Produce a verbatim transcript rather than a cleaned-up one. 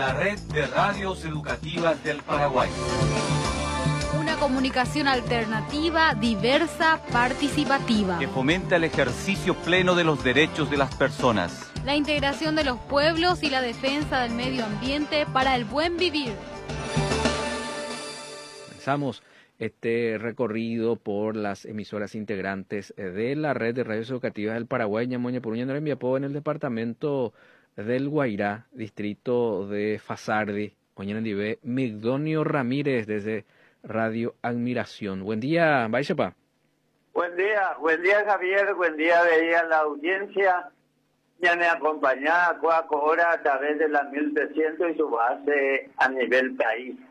la red de radios educativas del Paraguay. Una comunicación alternativa, diversa, participativa. Que fomenta el ejercicio pleno de los derechos de las personas. La integración de los pueblos y la defensa del medio ambiente para el buen vivir. Comenzamos este recorrido por las emisoras integrantes de la red de radios educativas del Paraguay, Ñamoña Puruña, Norembiapó, en el departamento del Guairá, distrito de Fasardi, Oñanandibé, Migdonio Ramírez desde Radio Admiración. Buen día, Baixapa. Buen día, buen día Javier, buen día veía la audiencia. Ya me acompañaba cuatro horas a través de la mil trescientos y su base a nivel país.